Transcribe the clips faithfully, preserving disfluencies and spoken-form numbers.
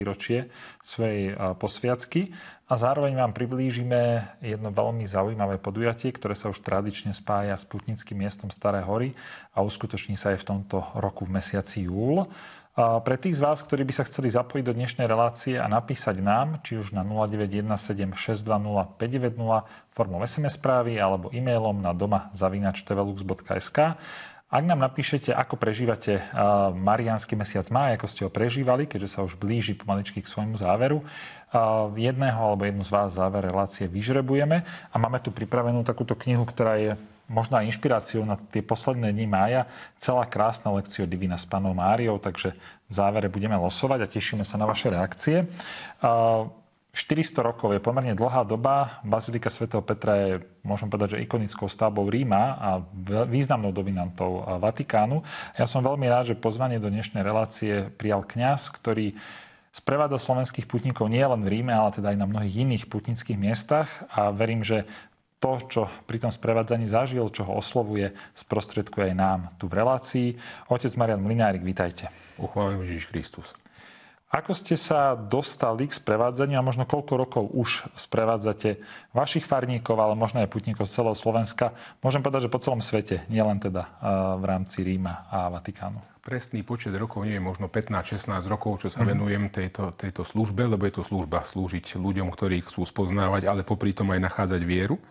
výročie svojej posviacky a zároveň vám priblížime jedno veľmi zaujímavé podujatie, ktoré sa už tradične spája s pútnickým miestom Staré hory a uskutoční sa aj v tomto roku v mesiaci júl. Pre tých z vás, ktorí by sa chceli zapojiť do dnešnej relácie a napísať nám, či už na nula deväť jeden sedem šesť dva nula päť deväť nula formou es em es správy alebo e-mailom na doma zavináč tvelux bodka es ká. Ak nám napíšete, ako prežívate mariánsky mesiac máj, ako ste ho prežívali, keďže sa už blíži pomaličky k svojmu záveru, jedného alebo jednu z vás záver relácie vyžrebujeme a máme tu pripravenú takúto knihu, ktorá je možná inšpiráciou na tie posledné dni mája, celá krásna lekcia Divina s Pannou Máriou, takže v závere budeme losovať a tešíme sa na vaše reakcie. štyristo rokov je pomerne dlhá doba. Bazilika svätého Petra je, môžem povedať, že ikonickou stavbou Ríma a významnou dominantou Vatikánu. Ja som veľmi rád, že pozvanie do dnešnej relácie prijal kňaz, ktorý sprevádza slovenských pútnikov nie len v Ríme, ale teda aj na mnohých iných pútnických miestach a verím, že to, čo pri tom sprevádzaní zažil, čo ho oslovuje, sprostredkuje aj nám tu v relácii. Otec Marián Mlynárik, vítajte. Pochválený Ježiš Kristus. Ako ste sa dostali k sprevádzaniu a možno koľko rokov už sprevádzate vašich farníkov, ale možno aj pútnikov z celého Slovenska? Môžem povedať, že po celom svete, nielen teda v rámci Ríma a Vatikánu. Presný počet rokov nie je možno pätnásť šestnásť rokov, čo sa venujem tejto, tejto službe, lebo je to služba slúžiť ľuďom, ktorí chcú spoznávať, ale popri tom aj nachádzať vieru.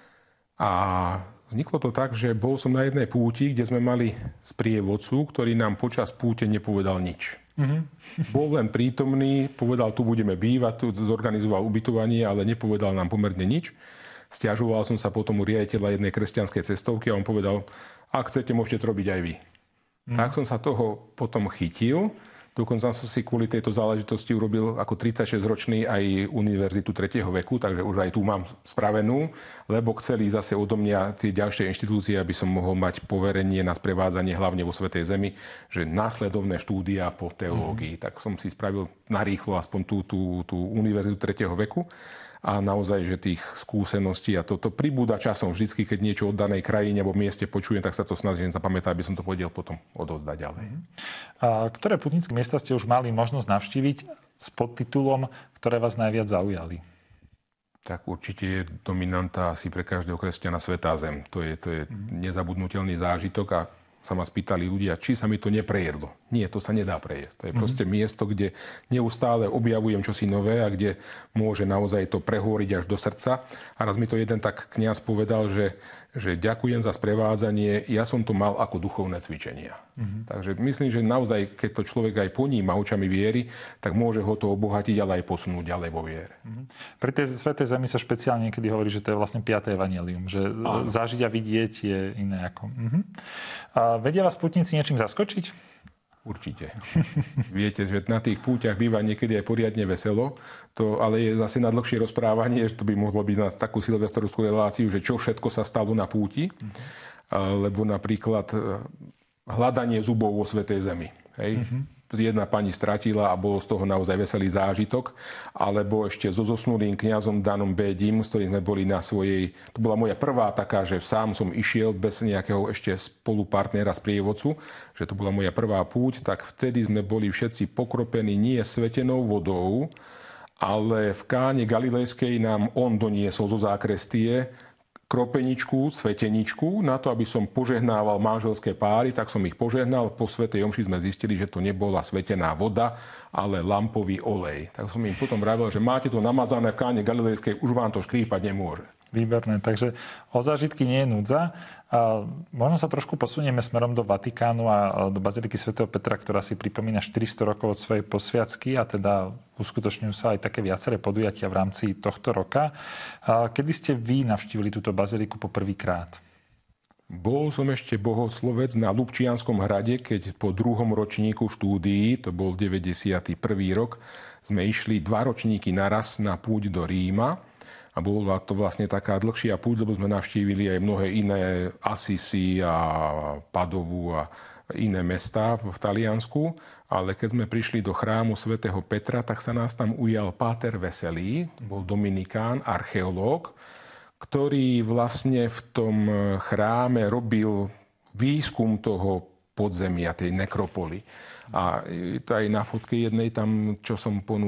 A vzniklo to tak, že bol som na jednej púti, kde sme mali sprievodcu, ktorý nám počas púte nepovedal nič. Mm-hmm. Bol len prítomný, povedal, tu budeme bývať, tu zorganizoval ubytovanie, ale nepovedal nám pomerne nič. Sťažoval som sa potom u riaditeľa jednej kresťanskej cestovky a on povedal, ak chcete, môžete to robiť aj vy. Mm-hmm. Tak som sa toho potom chytil. Dokonca som si kvôli tejto záležitosti urobil ako tridsaťšesťročný aj univerzitu tretieho veku, takže už aj tu mám spravenú, lebo chceli zase odo mňa tie ďalšie inštitúcie, aby som mohol mať poverenie na sprevádzanie hlavne vo Svätej Zemi, že následovné štúdia po teológii. Mm-hmm. Tak som si spravil narýchlo aspoň tú, tú, tú univerzitu tretieho veku. A naozaj, že tých skúseností a toto pribúda časom vždycky, keď niečo od danej krajine alebo mieste počujem, tak sa to snažím zapamätať, aby som to podiel potom odovzdať ďalej. A ktoré pútnické miesta ste už mali možnosť navštíviť s podtitulom, ktoré vás najviac zaujali? Tak určite je dominanta asi pre každého kresťana Svätá Zem. To je, to je mm. nezabudnutelný zážitok a sa ma spýtali ľudia, či sa mi to neprejedlo. Nie, to sa nedá prejesť. To je mm-hmm. proste miesto, kde neustále objavujem čosi nové a kde môže naozaj to prehoriť až do srdca. A raz mi to jeden tak kňaz povedal, že, že ďakujem za sprevádzanie, ja som to mal ako duchovné cvičenia. Mm-hmm. Takže myslím, že naozaj, keď to človek aj poníma očami viery, tak môže ho to obohatiť, ale aj posunúť ďalej vo viere. Mm-hmm. Pri tej Svätej Zemi sa špeciálne niekedy hovorí, že to je vlastne piaté evanjelium, že áno. Zažiť a vidieť je iné ako... Mm-hmm. A vedia vás pútnici niečím zaskočiť? Určite. Viete, že na tých púťach býva niekedy aj poriadne veselo, to ale je zase na dlhšie rozprávanie, že to by mohlo byť na takú silvestrovskú reláciu, že čo všetko sa stalo na púti, mm-hmm. lebo napríklad hľadanie zubov vo Svätej Zemi. Hej? Mm-hmm. Jedna pani stratila a bol z toho naozaj veselý zážitok. Alebo ešte so zosnulým kňazom Danom Bédim, s ktorým sme boli na svojej... To bola moja prvá taká, že sám som išiel bez nejakého ešte spolupartnera, sprievodcu, že to bola moja prvá púť, tak vtedy sme boli všetci pokropení nie svetenou vodou, ale v Káne Galilejskej nám on doniesol zo zákrestie kropeničku, sveteničku, na to, aby som požehnával manželské páry, tak som ich požehnal. Po svätej omši sme zistili, že to nebola svetená voda, ale lampový olej. Tak som im potom vravil, že máte to namazané v Káne Galilejskej, už vám to škrípať nemôže. Výborné, takže o zážitky nie je núdza. Možno sa trošku posunieme smerom do Vatikánu a do Baziliky svätého Petra, ktorá si pripomína štyristo rokov od svojej posviacky a teda uskutočňujú sa aj také viaceré podujatia v rámci tohto roka. Kedy ste vy navštívili túto baziliku po prvýkrát? Bol som ešte bohoslovec na Lubčianskom hrade, keď po druhom ročníku štúdií, to bol deväťdesiaty prvý rok, sme išli dva ročníky naraz na púť do Ríma. A bola to vlastne taká dlhšia púť, lebo sme navštívili aj mnohé iné Assisi a Padovu a iné mestá v Taliansku. Ale keď sme prišli do chrámu svätého Petra, tak sa nás tam ujal páter Veselý, bol dominikán, archeológ, ktorý vlastne v tom chráme robil výskum toho podzemia, tej nekropoly. A to aj na fotke jednej tam, čo som ponúkol,